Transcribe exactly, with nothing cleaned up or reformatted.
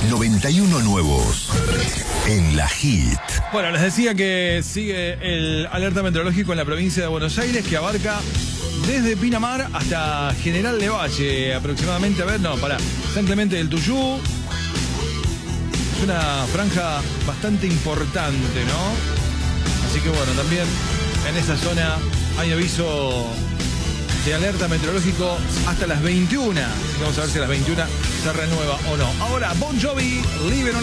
noventa y uno nuevos en la Hit. Bueno, les decía que sigue el alerta meteorológico en la provincia de Buenos Aires, que abarca desde Pinamar hasta General Lavalle, aproximadamente. A ver, no, pará. San Clemente del Tuyú. Es una franja bastante importante, ¿no? Así que bueno, también en esa zona hay aviso de alerta meteorológico hasta las veintiuna. Así que vamos a ver si a las veintiuna se renueva o no. Ahora, Bon Jovi, Live on